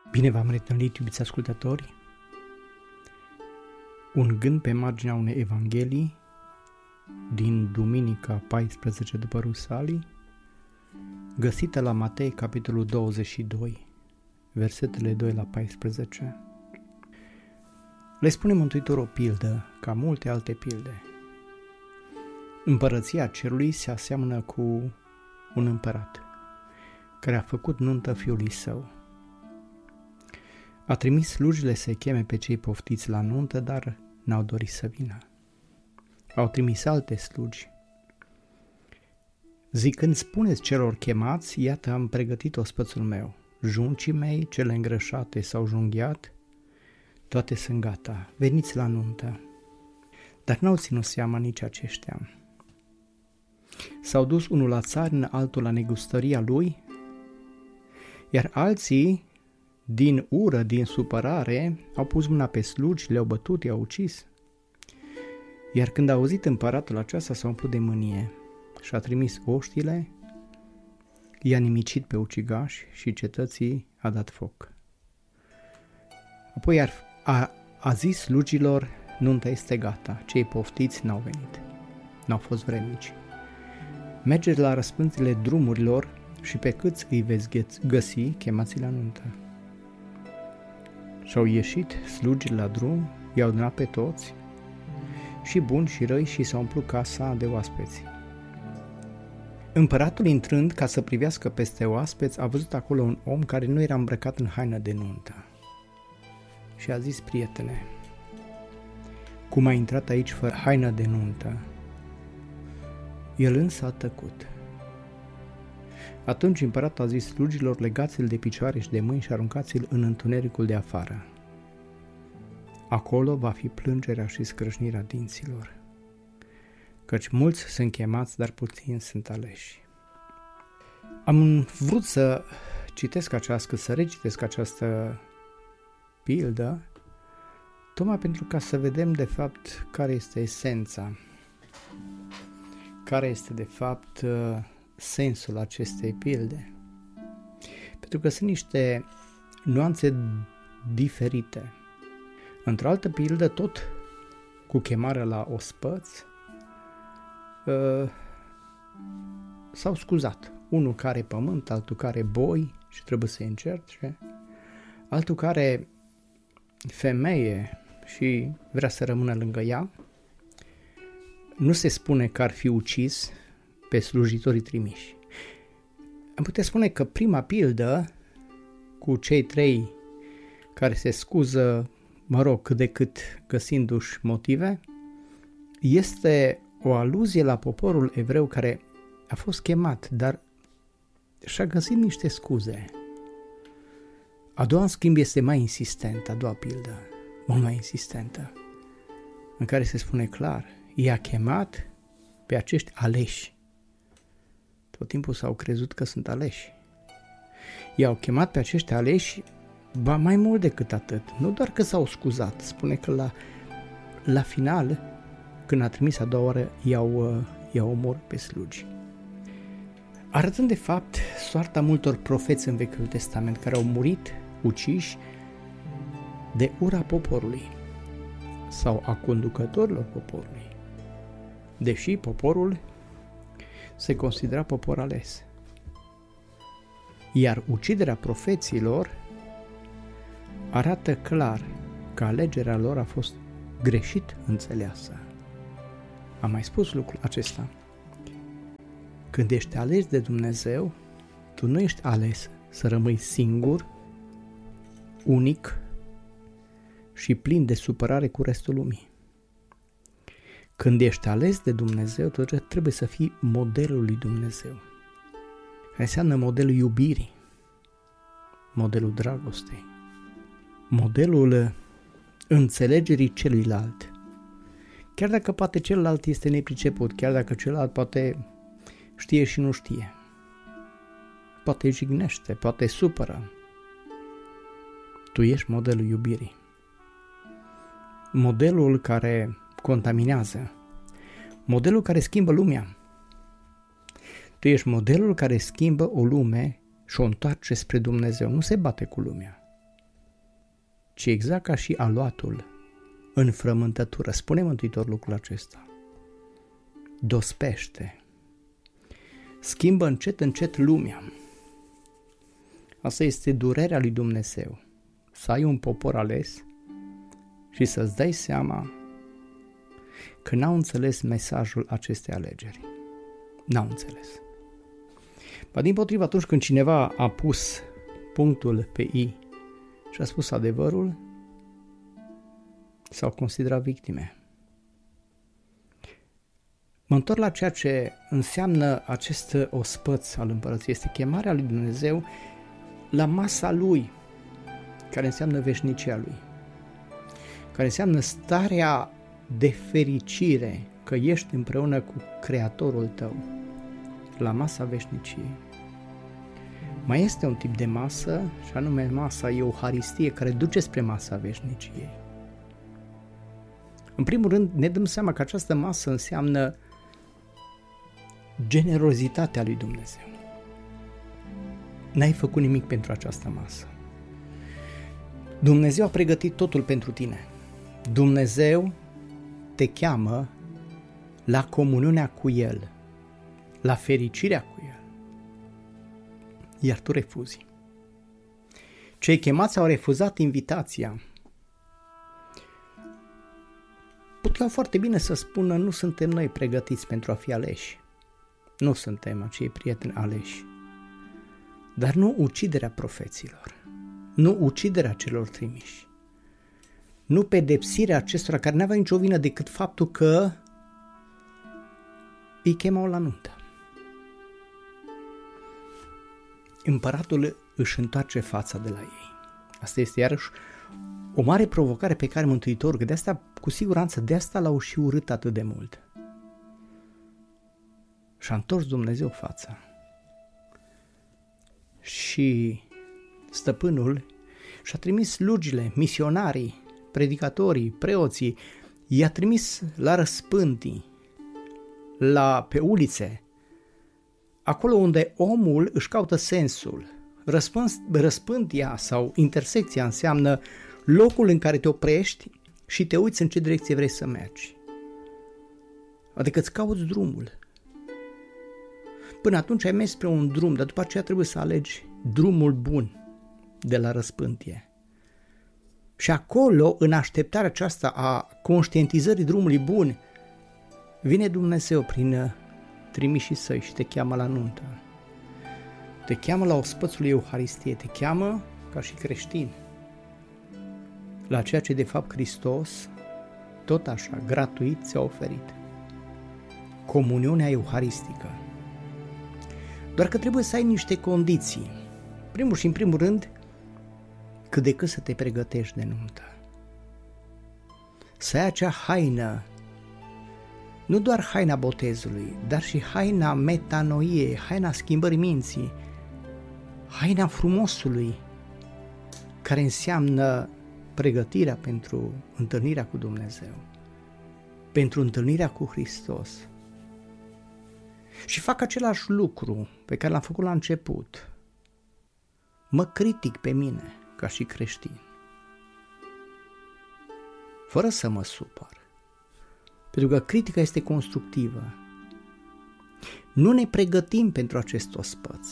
Bine v-am reîntâlnit, iubiți ascultători. Un gând pe marginea unei evanghelii din Duminica 14 după Rusalii, găsită la Matei, capitolul 22, versetele 2 la 14. Le spune Mântuitorul o pildă, ca multe alte pilde. Împărăția cerului se aseamănă cu un împărat care a făcut nuntă fiului său. A trimis slujile să cheme pe cei poftiți la nuntă, dar n-au dorit să vină. Au trimis alte slugi, zicând: spuneți celor chemați, iată, am pregătit ospățul meu. Juncii mei, cele îngrășate s-au junghiat, toate sunt gata, veniți la nuntă. Dar n-au ținut seama nici aceștia. S-au dus unul la țarină, altul la negustăria lui, iar alții, din ură, din supărare, au pus mâna pe slugi, le-au bătut, i-au ucis. Iar când a auzit împăratul aceasta, s-a umplut de mânie și a trimis oștile, i-a nimicit pe ucigași și cetății a dat foc. Apoi a zis slugilor: nunta este gata, cei poftiți n-au venit, n-au fost vrednici. Mergeți la răspânțile drumurilor și pe câți îi veți găsi, chemați la nuntă. Și-au ieșit slugile la drum, i-au adunat pe toți, și buni și răi, și s-a umplut casa de oaspeți. Împăratul, intrând ca să privească peste oaspeți, a văzut acolo un om care nu era îmbrăcat în haină de nuntă. Și a zis: prietene, cum ai intrat aici fără haină de nuntă? El însă a tăcut. Atunci împăratul a zis slugilor: legați-l de picioare și de mâini și aruncați-l în întunericul de afară. Acolo va fi plângerea și scrâșnirea dinților, căci mulți sunt chemați, dar puțini sunt aleși. Am vrut să recitesc această pildă, tocmai pentru ca să vedem de fapt care este esența, care este de fapt sensul acestei pilde. Pentru că sunt niște nuanțe diferite. Într-o altă pildă, tot cu chemarea la ospăți, s-au scuzat. Unul care pământ, altul care boi și trebuie să-i încerce, altul care femeie și vrea să rămână lângă ea. Nu se spune că ar fi ucis pe slujitorii trimiși. Am putea spune că prima pildă, cu cei trei care se scuză, cât de cât găsindu-și motive, este o aluzie la poporul evreu care a fost chemat, dar și-a găsit niște scuze. A doua, în schimb, este mai insistentă, a doua pildă, mult mai insistentă, în care se spune clar: i-a chemat pe acești aleși. Tot timpul s-au crezut că sunt aleși. I-au chemat pe acești aleși, ba mai mult decât atât. Nu doar că s-au scuzat, spune că la final, când a trimis a doua oară, i-au omorât pe slugi. Arătând de fapt soarta multor profeți în Vechiul Testament care au murit uciși de ura poporului sau a conducătorilor poporului, deși poporul se considera popor ales. Iar uciderea profeților arată clar că alegerea lor a fost greșit înțeleasă. Am mai spus lucrul acesta. Când ești ales de Dumnezeu, tu nu ești ales să rămâi singur, unic și plin de supărare cu restul lumii. Când ești ales de Dumnezeu, tu trebuie să fii modelul lui Dumnezeu, care înseamnă modelul iubirii, modelul dragostei, modelul înțelegerii celuilalt. Chiar dacă poate celălalt este nepriceput, chiar dacă celălalt poate știe și nu știe, poate jignește, poate supără, tu ești modelul iubirii, modelul care contaminează, modelul care schimbă lumea. Tu ești modelul care schimbă o lume și o întoarce spre Dumnezeu. Nu se bate cu lumea, ci exact ca și aluatul în frământătură, spune Mântuitor lucrul acesta, dospește, schimbă încet lumea. Asta este durerea lui Dumnezeu, să ai un popor ales și să-ți dai seama că n-au înțeles mesajul acestei alegeri. N-au înțeles. Ba dimpotrivă, atunci când cineva a pus punctul pe I și a spus adevărul, s-au considerat victime. Mă întorc la ceea ce înseamnă acest ospăț al împărăției. Este chemarea lui Dumnezeu la masa lui, care înseamnă veșnicia lui, care înseamnă starea de fericire că ești împreună cu Creatorul tău, la masa veșniciei. Mai este un tip de masă, și anume masa Euharistie, care duce spre masa veșniciei. În primul rând, ne dăm seama că această masă înseamnă generozitatea lui Dumnezeu. N-ai făcut nimic pentru această masă. Dumnezeu a pregătit totul pentru tine. Dumnezeu te cheamă la comuniunea cu El, la fericirea cu El, iar tu refuzi. Cei chemați au refuzat invitația. Puteau foarte bine să spună, nu suntem noi pregătiți pentru a fi aleși. Nu suntem acei prieteni aleși. Dar nu uciderea profeților, nu uciderea celor trimiși, nu pedepsirea acestora care n-aveau nicio vină decât faptul că îi chemau la nuntă. Împăratul își întoarce fața de la ei. Asta este iarăși o mare provocare pe care Mântuitorul, că de asta, cu siguranță, de asta l-au și urât atât de mult. Și-a întors Dumnezeu fața. Și stăpânul și-a trimis slugile, misionarii, predicatorii, preoții, i-a trimis la răspântii, pe ulițe, acolo unde omul își caută sensul. Răspântia sau intersecția înseamnă locul în care te oprești și te uiți în ce direcție vrei să mergi. Adică îți cauți drumul. Până atunci ai mers spre un drum, dar după aceea trebuie să alegi drumul bun de la răspântie. Și acolo, în așteptarea aceasta a conștientizării drumului bun, vine Dumnezeu prin trimișii săi și te cheamă la nuntă. Te cheamă la ospățul Euharistie, te cheamă ca și creștin la ceea ce de fapt Hristos tot așa, gratuit ți-a oferit. Comuniunea euharistică. Doar că trebuie să ai niște condiții. Primul și în primul rând, cât de cât să te pregătești de nuntă. Să ai acea haină, nu doar haina botezului, dar și haina metanoiei, haina schimbării minții, haina frumosului, care înseamnă pregătirea pentru întâlnirea cu Dumnezeu, pentru întâlnirea cu Hristos. Și fac același lucru pe care l-am făcut la început. Mă critic pe mine ca și creștin, fără să mă supăr, pentru că critica este constructivă. Nu ne pregătim pentru acest ospăț.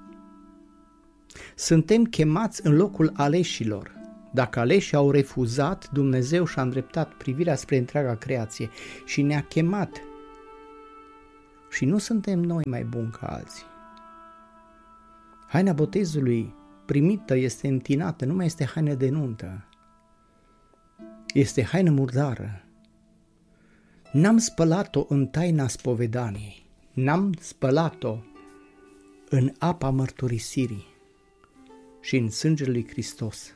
Suntem chemați în locul aleșilor. Dacă aleșii au refuzat, Dumnezeu și-a îndreptat privirea spre întreaga creație și ne-a chemat. Și nu suntem noi mai buni ca alții. Haina botezului primită este întinată, nu mai este haină de nuntă. Este haină murdară. N-am spălat-o în taina spovedaniei, n-am spălat-o în apa mărturisirii și în sângele lui Hristos.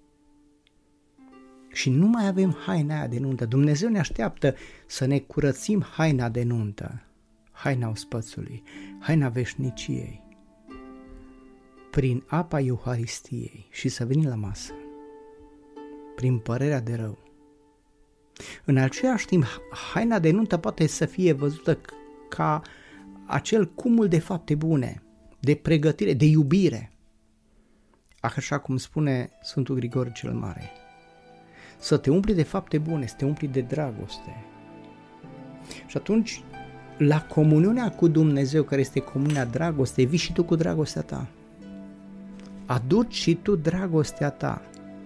Și nu mai avem haina aia de nuntă. Dumnezeu ne așteaptă să ne curățim haina de nuntă, haina ospățului, haina veșniciei, prin apa Euharistiei și să venim la masă, prin părerea de rău. În același timp, haina de nuntă poate să fie văzută ca acel cumul de fapte bune, de pregătire, de iubire. Așa cum spune Sfântul Grigore cel Mare, să te umpli de fapte bune, să te umpli de dragoste. Și atunci, la comuniunea cu Dumnezeu, care este comuniunea dragostei, vii și tu cu dragostea ta. Aduci și tu dragostea ta.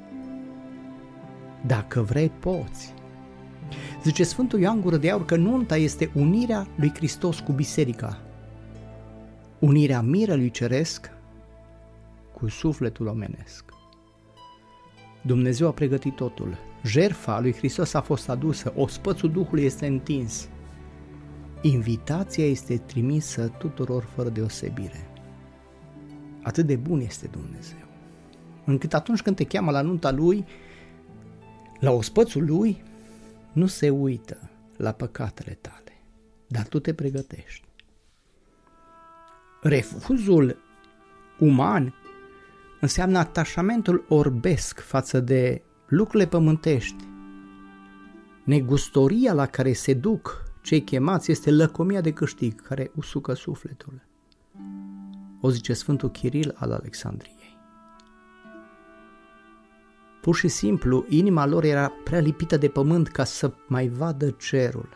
Dacă vrei, poți. Zice Sfântul Ioan Gură de Aur că nunta este unirea lui Hristos cu biserica. Unirea mirelui ceresc cu sufletul omenesc. Dumnezeu a pregătit totul. Jertfa lui Hristos a fost adusă, ospățul Duhului este întins. Invitația este trimisă tuturor fără deosebire. Atât de bun este Dumnezeu, încât atunci când te cheamă la nunta Lui, la ospățul Lui, nu se uită la păcatele tale, dar tu te pregătești. Refuzul uman înseamnă atașamentul orbesc față de lucrurile pământești. Negustoria la care se duc cei chemați este lăcomia de câștig care usucă sufletul. O zice Sfântul Chiril al Alexandriei. Pur și simplu, inima lor era prea lipită de pământ ca să mai vadă cerul.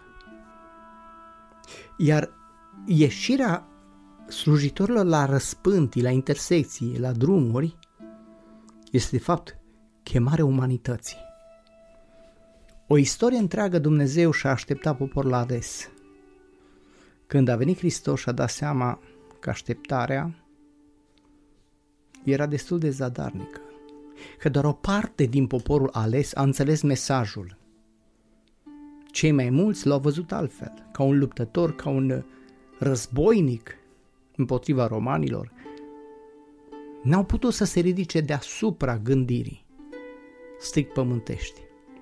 Iar ieșirea slujitorilor la răspântii, la intersecții, la drumuri, este de fapt chemarea umanității. O istorie întreagă Dumnezeu și-a așteptat poporul la ales. Când a venit Hristos și-a dat seama că așteptarea era destul de zadarnică, că doar o parte din poporul ales a înțeles mesajul. Cei mai mulți l-au văzut altfel, ca un luptător, ca un războinic împotriva romanilor. N-au putut să se ridice deasupra gândirii strict pământești.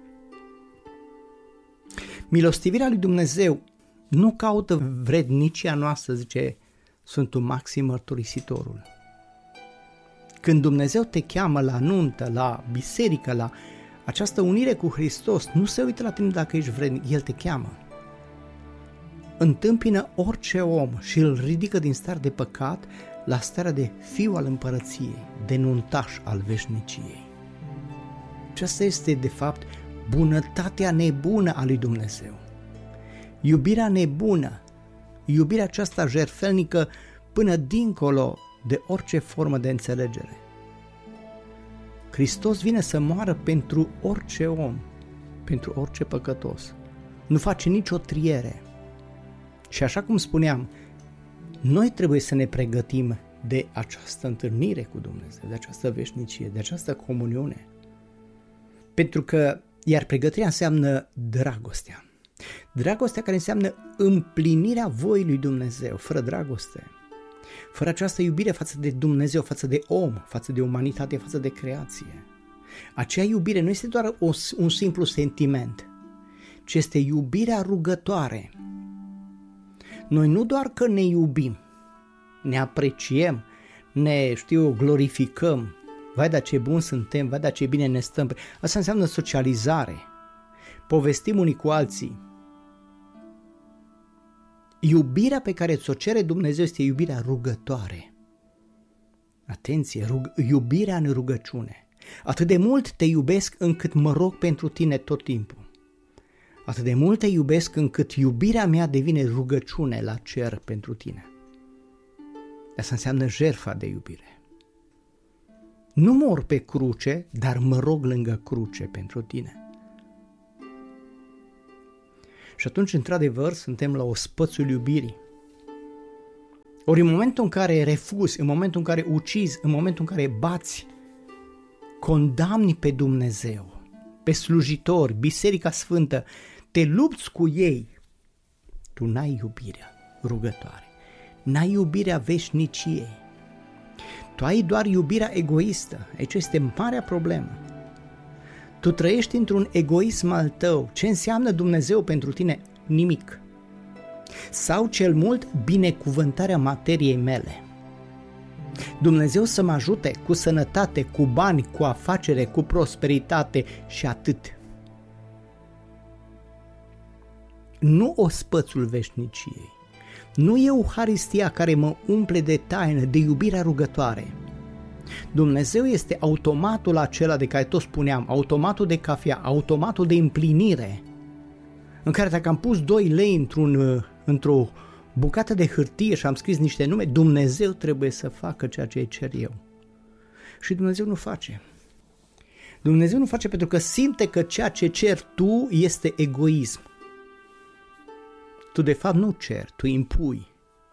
Milostivirea lui Dumnezeu nu caută vrednicia noastră, zice Sfântul Maxim Mărturisitorul. Când Dumnezeu te cheamă la nuntă, la biserică, la această unire cu Hristos, nu se uită la tine dacă ești vrednic, El te cheamă. Întâmpină orice om și îl ridică din stare de păcat la starea de fiu al împărăției, de nuntaș al veșniciei. Aceasta este, de fapt, bunătatea nebună a lui Dumnezeu. Iubirea nebună, iubirea aceasta jertfelnică până dincolo de orice formă de înțelegere. Hristos vine să moară pentru orice om, pentru orice păcătos. Nu face nicio triere. Și așa cum spuneam, noi trebuie să ne pregătim de această întâlnire cu Dumnezeu, de această veșnicie, de această comuniune. Pentru că, iar pregătirea înseamnă dragostea. Dragostea care înseamnă împlinirea voii lui Dumnezeu. Fără dragoste, fără această iubire față de Dumnezeu, față de om, față de umanitate, față de creație. Acea iubire nu este doar un simplu sentiment, ci este iubirea rugătoare. Noi nu doar că ne iubim, ne apreciem, ne glorificăm, vai da ce bun suntem, vai da ce bine ne stăm. Asta înseamnă socializare. Povestim unii cu alții. Iubirea pe care ți-o cere Dumnezeu este iubirea rugătoare. Atenție, iubirea în rugăciune. Atât de mult te iubesc încât mă rog pentru tine tot timpul. Atât de mult te iubesc încât iubirea mea devine rugăciune la cer pentru tine. Asta înseamnă jertfa de iubire. Nu mor pe cruce, dar mă rog lângă cruce pentru tine. Și atunci, într-adevăr, suntem la ospățul iubirii. Ori în momentul în care refuzi, în momentul în care ucizi, în momentul în care bați, condamni pe Dumnezeu, pe slujitori, Biserica Sfântă, te lupți cu ei, tu n-ai iubirea rugătoare, n-ai iubirea veșniciei, tu ai doar iubirea egoistă. Aici este marea problemă. Tu trăiești într-un egoism al tău. Ce înseamnă Dumnezeu pentru tine? Nimic. Sau cel mult binecuvântarea materiei mele. Dumnezeu să mă ajute cu sănătate, cu bani, cu afacere, cu prosperitate și atât. Nu ospățul Dumnezeu este automatul acela de care tot spuneam, automatul de cafea, automatul de împlinire, în care dacă am pus 2 lei într-o bucată de hârtie și am scris niște nume, Dumnezeu trebuie să facă ceea ce îi cer eu. Și Dumnezeu nu face. Dumnezeu nu face pentru că simte că ceea ce ceri tu este egoism. Tu de fapt nu ceri, tu impui.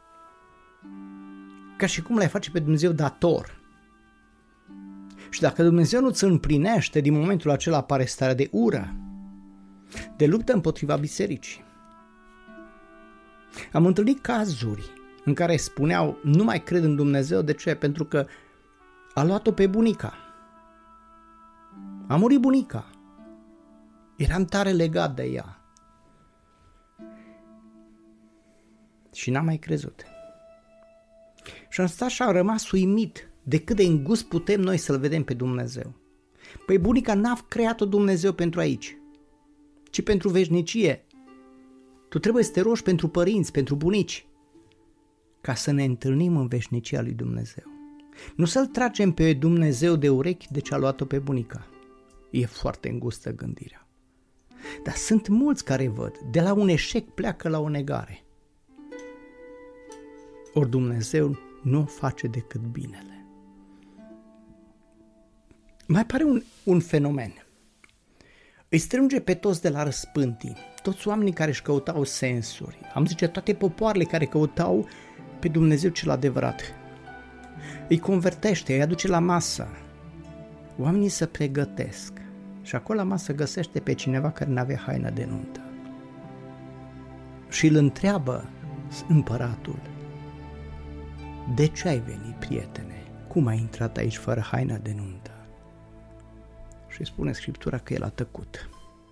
Ca și cum l-ai face pe Dumnezeu dator. Și dacă Dumnezeu nu ți împlinește, din momentul acela apare starea de ură, de luptă împotriva bisericii. Am întâlnit cazuri în care spuneau, nu mai cred în Dumnezeu, de ce? Pentru că a luat-o pe bunica. A murit bunica. Eram tare legat de ea. Și n-am mai crezut. Și am stat și am rămas uimit de cât de îngust putem noi să-L vedem pe Dumnezeu. Păi bunica n-a creat-o Dumnezeu pentru aici, ci pentru veșnicie. Tu trebuie să te rogi pentru părinți, pentru bunici, ca să ne întâlnim în veșnicia lui Dumnezeu. Nu să-L tragem pe Dumnezeu de urechi de ce a luat-o pe bunica. E foarte îngustă gândirea. Dar sunt mulți care văd, de la un eșec pleacă la o negare. Ori Dumnezeu nu face decât binele. Mai pare un fenomen. Îi strânge pe toți de la răspântii, toți oamenii care își căutau sensuri, am zice toate popoarele care căutau pe Dumnezeu cel adevărat. Îi convertește, îi aduce la masă. Oamenii se pregătesc și acolo la masă găsește pe cineva care n-avea haină de nuntă. Și îl întreabă împăratul, de ce ai venit, prietene? Cum ai intrat aici fără haină de nuntă? Și spune Scriptura că el a tăcut.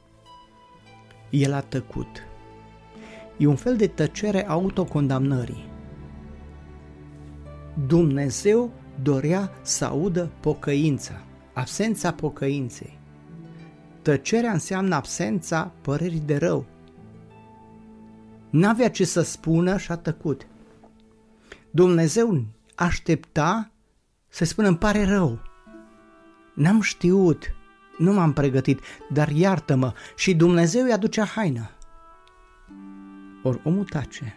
El a tăcut. E un fel de tăcere autocondamnării. Dumnezeu dorea să audă pocăința, absența pocăinței. Tăcerea înseamnă absența părerii de rău. N-avea ce să spună și a tăcut. Dumnezeu aștepta să spună, îmi pare rău, n-am știut, nu m-am pregătit, dar iartă-mă, și Dumnezeu îi aducea haină. Ori omul tace.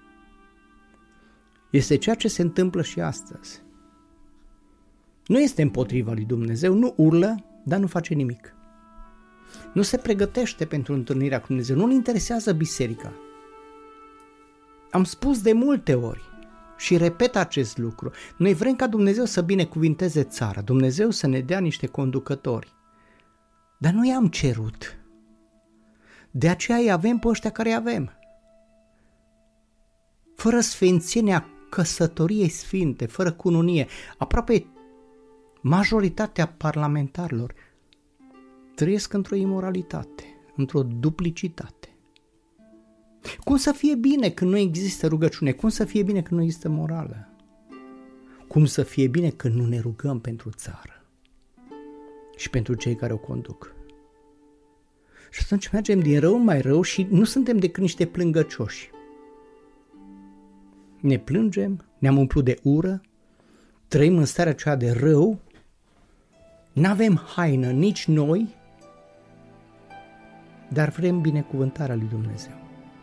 Este ceea ce se întâmplă și astăzi. Nu este împotriva lui Dumnezeu, nu urlă, dar nu face nimic. Nu se pregătește pentru întâlnirea cu Dumnezeu, nu-l interesează biserica. Am spus de multe ori și repet acest lucru. Noi vrem ca Dumnezeu să binecuvinteze țara, Dumnezeu să ne dea niște conducători. Dar nu i-am cerut. De aceea îi avem pe ăștia care îi avem. Fără sfințenia căsătoriei sfinte, fără cununie, aproape majoritatea parlamentarilor trăiesc într-o imoralitate, într-o duplicitate. Cum să fie bine când nu există rugăciune? Cum să fie bine când nu există morală? Cum să fie bine când nu ne rugăm pentru țară și pentru cei care o conduc? Și atunci mergem din rău în mai rău și nu suntem decât niște plângăcioși. Ne plângem, ne-am umplut de ură, trăim în starea aceea de rău, n-avem haină nici noi, dar vrem binecuvântarea lui Dumnezeu.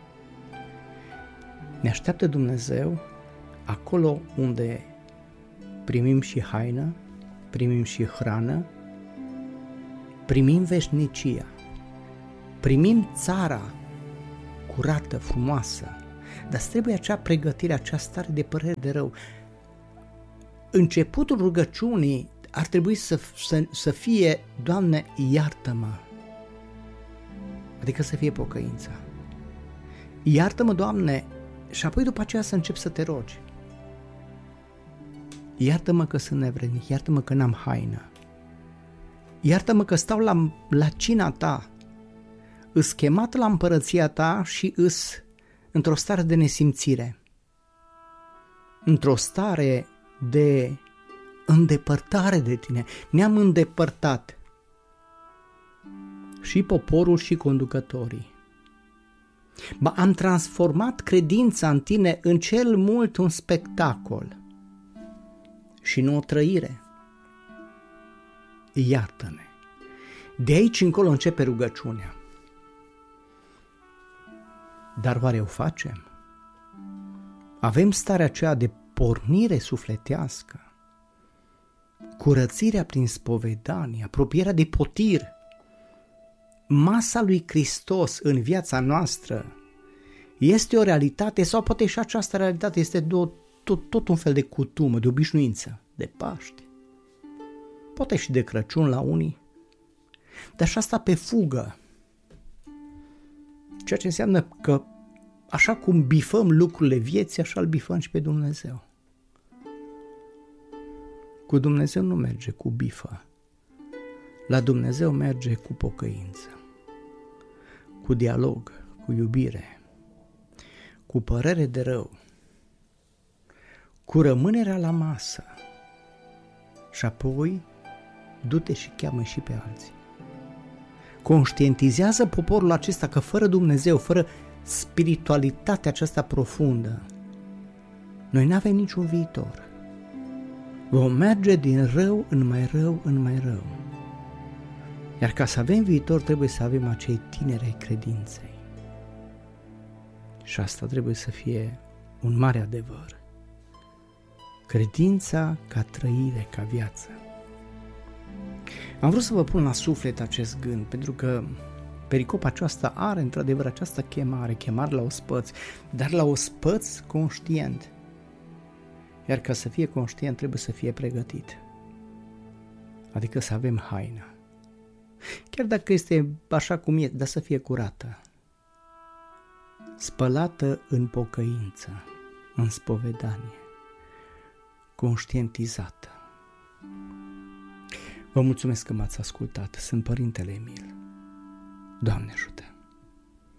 Ne așteaptă Dumnezeu acolo unde primim și haină, primim și hrană, primim veșnicia, primim țara curată, frumoasă, dar trebuie acea pregătire, acea stare de părere de rău. Începutul rugăciunii ar trebui să fie, Doamne, iartă-mă, adică să fie pocăința. Iartă-mă, Doamne, și apoi după aceea să începi să te rogi. Iartă-mă că sunt nevrednic, iartă-mă că n-am haină, iartă-mă că stau la cina ta, îs chemat la împărăția ta și îs într-o stare de nesimțire, într-o stare de îndepărtare de tine. Ne-am îndepărtat, și poporul și conducătorii. Ba, am transformat credința în tine în cel mult un spectacol și nu o trăire. iartă-ne. De aici încolo începe rugăciunea. Dar oare o facem? Avem starea aceea de pornire sufletească, curățirea prin spovedanie, apropierea de potir, masa lui Hristos în viața noastră este o realitate sau poate și această realitate este tot un fel de cutumă, de obișnuință, de Paște, poate și de Crăciun la unii, dar și asta pe fugă, ceea ce înseamnă că așa cum bifăm lucrurile vieții, așa îl bifăm și pe Dumnezeu. Cu Dumnezeu nu merge cu bifă, la Dumnezeu merge cu pocăință, cu dialog, cu iubire, cu părere de rău, cu rămânerea la masă și apoi du-te și cheamă și pe alții. Conștientizează poporul acesta că fără Dumnezeu, fără spiritualitatea aceasta profundă, noi nu avem niciun viitor. Vom merge din rău în mai rău în mai rău. Iar ca să avem viitor trebuie să avem acei tineri ai credinței. Și asta trebuie să fie un mare adevăr. Credința ca trăire, ca viață. Am vrut să vă pun la suflet acest gând, pentru că pericopa aceasta are într-adevăr această chemare la ospăț, dar la ospăț conștient. Iar ca să fie conștient trebuie să fie pregătit. Adică să avem haina. Chiar dacă este așa cum e, dar să fie curată. Spălată în pocăință, în spovedanie, conștientizată. Vă mulțumesc că m-ați ascultat. Sunt Părintele Emil. Doamne ajută!